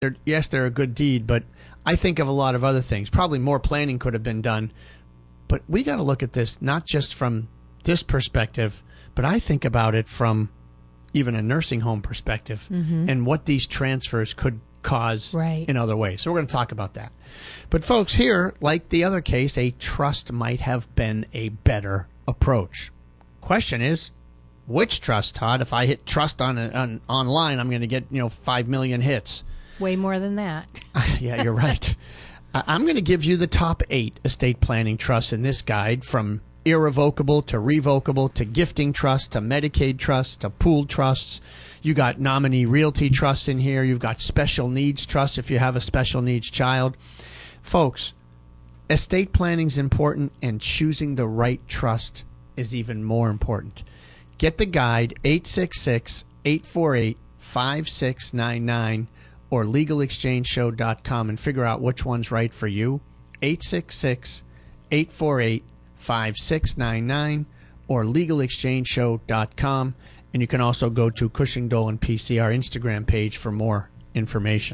yes, they're a good deed, but I think of a lot of other things. Probably more planning could have been done. But we got to look at this not just from this perspective, but I think about it from even a nursing home perspective and what these transfers could cause in other ways. So we're going to talk about that. But folks, here, like the other case, a trust might have been a better approach. Question is, which trust, Todd? If I hit trust on online, I'm going to get 5 million hits. Way more than that. Yeah, you're right. I'm going to give you the top 8 estate planning trusts in this guide, from irrevocable to revocable to gifting trust to Medicaid trust to pooled trusts. You got nominee realty trusts in here. You've got special needs trust if you have a special needs child. Folks, estate planning is important, and choosing the right trust is even more important. Get the guide, 866-848-5699 or LegalExchangeShow.com, and figure out which one's right for you. 866-848-5699 or LegalExchangeShow.com. And you can also go to Cushing Dolan PC, our Instagram page, for more information.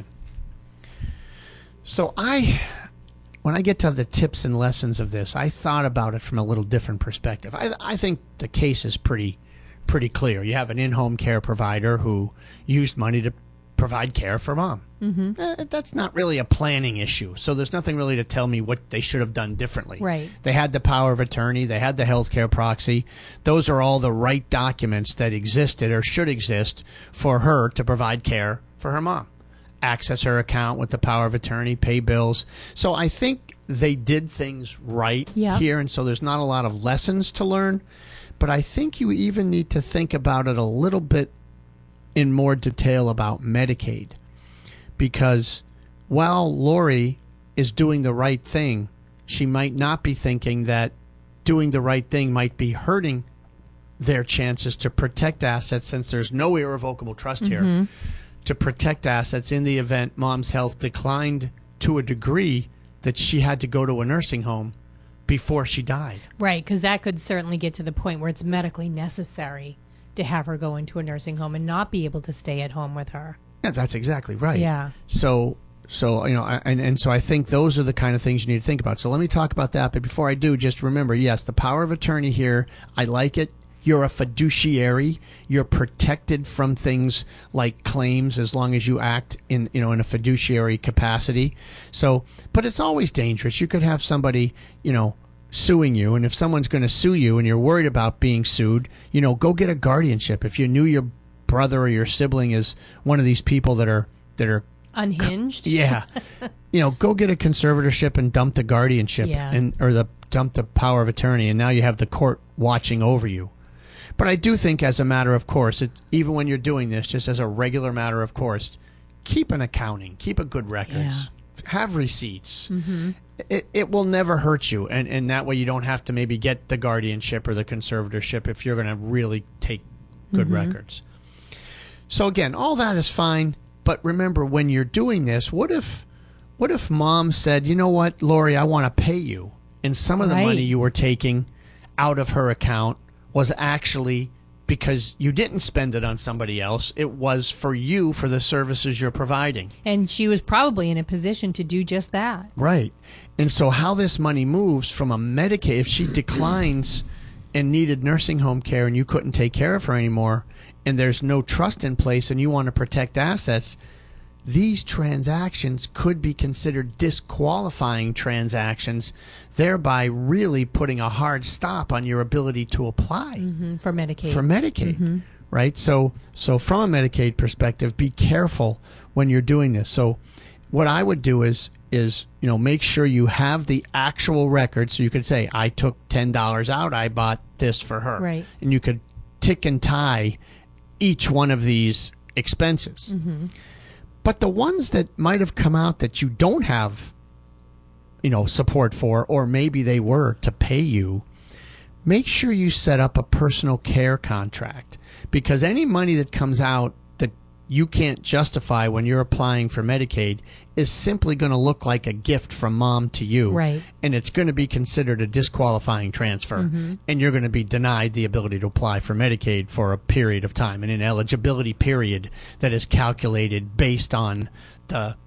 So when I get to the tips and lessons of this, I thought about it from a little different perspective. I think the case is pretty clear. You have an in-home care provider who used money to provide care for mom. That's not really a planning issue. So there's nothing really to tell me what they should have done differently. Right. They had the power of attorney. They had the healthcare proxy. Those are all the right documents that existed or should exist for her to provide care for her mom. Access her account with the power of attorney, pay bills. So I think they did things right here, and so there's not a lot of lessons to learn. But I think you even need to think about it a little bit in more detail about Medicaid, because while Lori is doing the right thing, she might not be thinking that doing the right thing might be hurting their chances to protect assets, since there's no irrevocable trust here, to protect assets in the event mom's health declined to a degree that she had to go to a nursing home before she died. Right, because that could certainly get to the point where it's medically necessary to have her go into a nursing home and not be able to stay at home with her. Yeah, that's exactly right. Yeah. So so I think those are the kind of things you need to think about. So let me talk about that. But before I do, just remember, yes, the power of attorney here, I like it. You're a fiduciary. You're protected from things like claims as long as you act in a fiduciary capacity. So, but it's always dangerous. You could have somebody, suing you, and if someone's going to sue you and you're worried about being sued, go get a guardianship. If you knew your brother or your sibling is one of these people that are unhinged, go get a conservatorship and dump the guardianship dump the power of attorney, and now you have the court watching over you. But I do think, as a matter of course, even when you're doing this, just as a regular matter of course, keep an accounting, keep a good records, have receipts. It will never hurt you, and that way you don't have to maybe get the guardianship or the conservatorship if you're going to really take good records. So again, all that is fine, but remember, when you're doing this, what if mom said, you know what, Lori, I want to pay you, and some of the money you were taking out of her account was actually because you didn't spend it on somebody else. It was for you, for the services you're providing. And she was probably in a position to do just that. Right. And so how this money moves from a Medicaid, if she declines and needed nursing home care and you couldn't take care of her anymore, and there's no trust in place and you want to protect assets, these transactions could be considered disqualifying transactions, thereby really putting a hard stop on your ability to apply for Medicaid. Right? So from a Medicaid perspective, be careful when you're doing this. So what I would do is make sure you have the actual record, so you could say, I took $10 out, I bought this for her. Right. And you could tick and tie each one of these expenses. But the ones that might have come out that you don't have, support for, or maybe they were to pay you, make sure you set up a personal care contract, because any money that comes out that you can't justify when you're applying for Medicaid is simply going to look like a gift from mom to you. Right. And it's going to be considered a disqualifying transfer. And you're going to be denied the ability to apply for Medicaid for a period of time, an ineligibility period that is calculated based on the